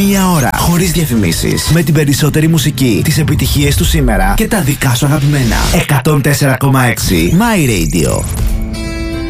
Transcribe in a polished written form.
Μία ώρα χωρίς διαφημίσεις. Με την περισσότερη μουσική, τις επιτυχίες του σήμερα και τα δικά σου αγαπημένα. 104,6 My Radio.